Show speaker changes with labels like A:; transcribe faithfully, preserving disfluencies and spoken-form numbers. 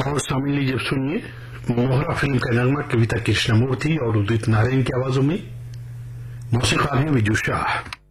A: और शामिल लीजिए सुनिए मोहरा फिल्म का नगमा कविता कृष्णमूर्ति और उदित नारायण की आवाजों में। मौसीक़ार हैं विजू शाह।